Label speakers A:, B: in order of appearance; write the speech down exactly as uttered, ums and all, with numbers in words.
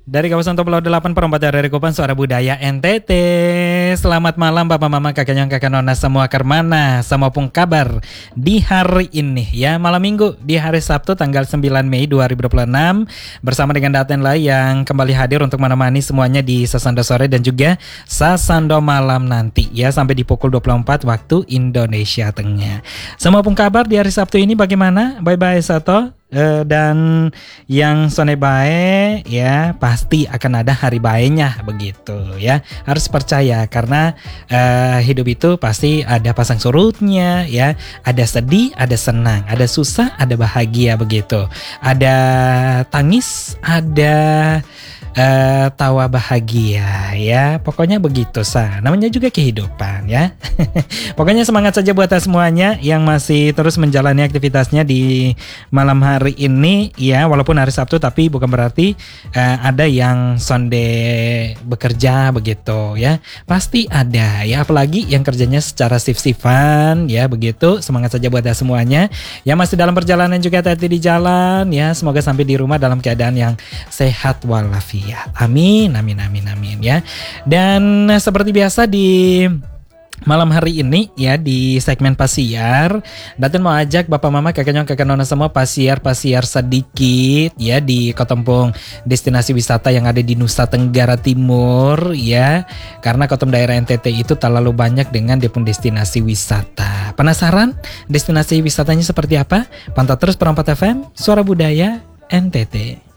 A: Dari kawasan Pulau delapan Perempatan dari Kupang Suara Budaya N T T. Selamat malam Bapak Mama Kakak Nyong Kakak Nona semua kermana semua pun kabar di hari ini ya, malam minggu di hari Sabtu tanggal sembilan Mei dua ribu dua puluh enam bersama dengan Daten lah yang kembali hadir untuk menemani semuanya di Sasando sore dan juga Sasando malam nanti ya sampai di pukul dua puluh empat waktu Indonesia Tengah. Semua pun kabar di hari Sabtu ini bagaimana? Bye bye Sato. Uh, dan yang sone bae ya pasti akan ada hari baenya begitu ya, harus percaya karena uh, hidup itu pasti ada pasang surutnya ya, ada sedih, ada senang, ada susah, ada bahagia begitu, ada tangis, ada Uh, tawa bahagia ya, pokoknya begitu sah, namanya juga kehidupan ya. Pokoknya semangat saja buat semuanya yang masih terus menjalani aktivitasnya di malam hari ini ya, walaupun hari Sabtu tapi bukan berarti uh, ada yang sonde bekerja begitu ya, pasti ada ya, apalagi yang kerjanya secara shift-shiftan ya begitu. Semangat saja buat semuanya yang masih dalam perjalanan juga, hati-hati di jalan ya, semoga sampai di rumah dalam keadaan yang sehat walafiat. Amin, amin, amin, amin ya. Dan seperti biasa di malam hari ini ya di segmen Pasiar, Daten mau ajak Bapak Mama Kakak Nyong Kakak Nona semua pasiar-pasiar sedikit ya di Kotempong destinasi wisata yang ada di Nusa Tenggara Timur ya. Karena Kotem daerah N T T itu terlalu banyak dengan depun destinasi wisata. Penasaran destinasi wisatanya seperti apa? Pantau terus Perempat F M Suara Budaya N T T.